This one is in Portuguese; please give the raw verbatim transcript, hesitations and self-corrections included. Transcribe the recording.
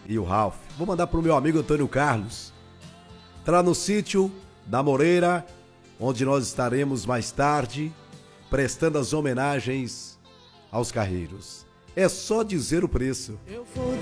e o Ralph. Vou mandar pro meu amigo Antônio Carlos. Tá lá no sítio da Moreira, onde nós estaremos mais tarde, prestando as homenagens aos carreiros. É só dizer o preço.